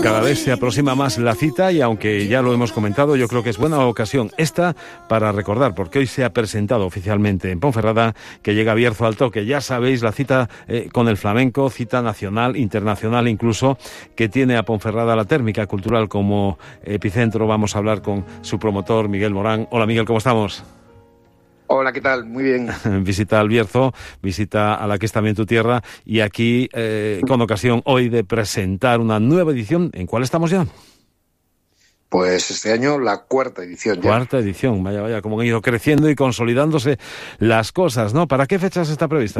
Cada vez se aproxima más la cita y aunque ya lo hemos comentado, yo creo que es buena ocasión esta para recordar, porque hoy se ha presentado oficialmente en Ponferrada que llega Bierzo al Toque. Ya sabéis, la cita con el flamenco, cita nacional, internacional incluso, que tiene a Ponferrada la Térmica Cultural como epicentro. Vamos a hablar con su promotor, Miguel Morán. Hola Miguel, ¿cómo estamos? Hola, ¿qué tal? Muy bien. Visita al Bierzo, visita a la que es también tu tierra, y aquí con ocasión hoy de presentar una nueva edición. ¿En cuál estamos ya? Pues este año la cuarta edición ya. Cuarta edición, vaya, como han ido creciendo y consolidándose las cosas, ¿no? ¿Para qué fechas está prevista?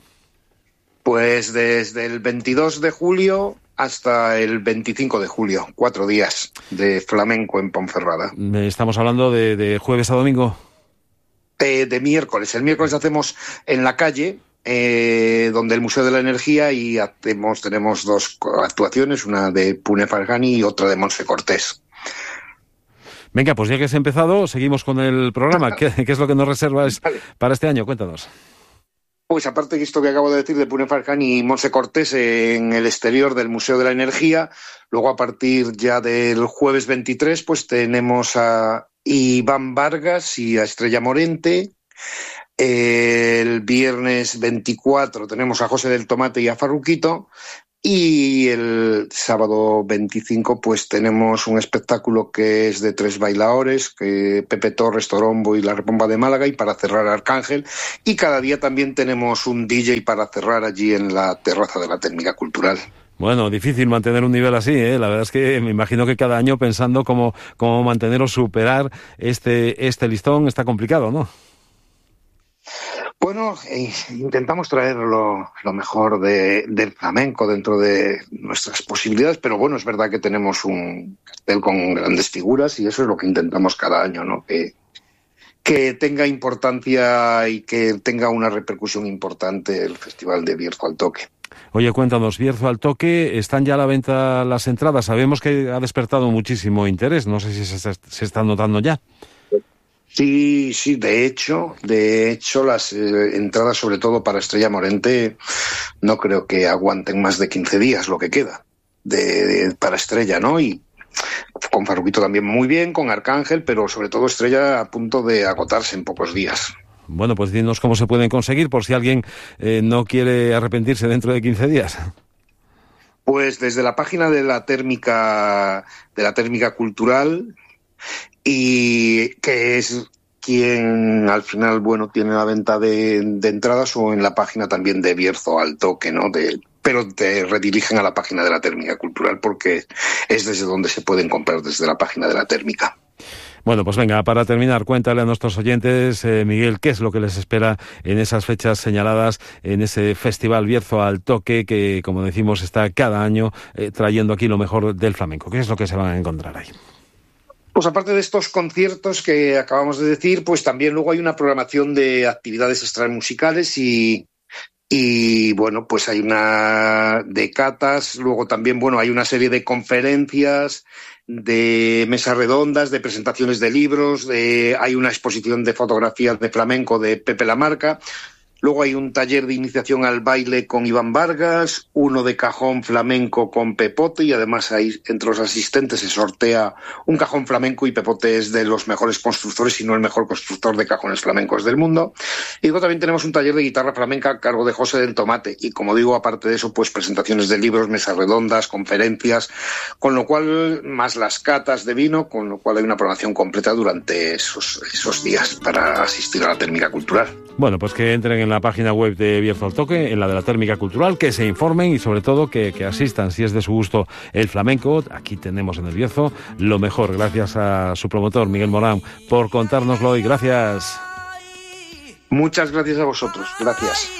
Pues desde el 22 de julio hasta el 25 de julio, 4 días de flamenco en Ponferrada. Estamos hablando de jueves a domingo. De miércoles. El miércoles hacemos en la calle, donde el Museo de la Energía, y tenemos dos actuaciones, una de Pune Farhani y otra de Montse Cortés. Venga, pues ya que has empezado, seguimos con el programa. ¿Qué es lo que nos reservas para este año? Cuéntanos. Pues aparte de esto que acabo de decir de Pune Farhani y Montse Cortés en el exterior del Museo de la Energía, luego a partir ya del jueves 23, pues tenemos a Iván Vargas y a Estrella Morente. El viernes 24 tenemos a José del Tomate y a Farruquito. Y el sábado 25 pues tenemos un espectáculo que es de 3 bailadores, que Pepe Torres, Torombo y La Repomba de Málaga, y para cerrar Arcángel. Y cada día también tenemos un DJ para cerrar allí en la terraza de la Térmica Cultural. Bueno, difícil mantener un nivel así, ¿eh? La verdad es que me imagino que cada año pensando cómo mantener o superar este listón está complicado, ¿no? Bueno, intentamos traer lo mejor del flamenco dentro de nuestras posibilidades, pero bueno, es verdad que tenemos un cartel con grandes figuras y eso es lo que intentamos cada año, ¿no? Que tenga importancia y que tenga una repercusión importante el Festival de Bierzo al Toque. Oye, cuéntanos, Bierzo al Toque, ¿están ya a la venta las entradas? Sabemos que ha despertado muchísimo interés, no sé si se está notando ya. Sí, de hecho las entradas, sobre todo para Estrella Morente, no creo que aguanten más de 15 días lo que queda para Estrella, ¿no? Y con Farruquito también muy bien, con Arcángel, pero sobre todo Estrella a punto de agotarse en pocos días. Bueno, pues dinos cómo se pueden conseguir por si alguien no quiere arrepentirse dentro de 15 días. Pues desde la página de la Térmica Cultural, y que es quien al final, bueno, tiene la venta de entradas, o en la página también de Bierzo al Toque, ¿no? Pero te redirigen a la página de la Térmica Cultural porque es desde donde se pueden comprar, desde la página de la Térmica. Bueno, pues venga, para terminar, cuéntale a nuestros oyentes, Miguel, qué es lo que les espera en esas fechas señaladas, en ese Festival Bierzo al Toque, que, como decimos, está cada año trayendo aquí lo mejor del flamenco. ¿Qué es lo que se van a encontrar ahí? Pues aparte de estos conciertos que acabamos de decir, pues también luego hay una programación de actividades extramusicales y bueno, pues hay una de catas, luego también, bueno, hay una serie de conferencias, de mesas redondas, de presentaciones de libros, hay una exposición de fotografías de flamenco de Pepe Lamarca. Luego hay un taller de iniciación al baile con Iván Vargas, uno de cajón flamenco con Pepote, y además ahí entre los asistentes se sortea un cajón flamenco, y Pepote es de los mejores constructores, si no el mejor constructor de cajones flamencos del mundo. Y luego también tenemos un taller de guitarra flamenca a cargo de José del Tomate, y como digo, aparte de eso, pues presentaciones de libros, mesas redondas, conferencias, con lo cual, más las catas de vino, con lo cual hay una programación completa durante esos días para asistir a la Térmica Cultural. Bueno, pues que entren en la página web de Bierzo al Toque, en la de la Térmica Cultural, que se informen y sobre todo que asistan, si es de su gusto el flamenco. Aquí tenemos en el Bierzo lo mejor. Gracias a su promotor, Miguel Morán, por contárnoslo hoy. Gracias. Muchas gracias a vosotros. Gracias.